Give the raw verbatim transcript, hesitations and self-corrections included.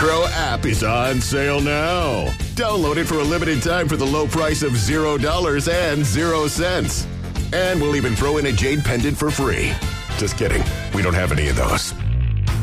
Crow app is on sale now. Download it for a limited time for the low price of zero dollars and zero cents. And we'll even throw in a jade pendant for free. Just kidding. We don't have any of those.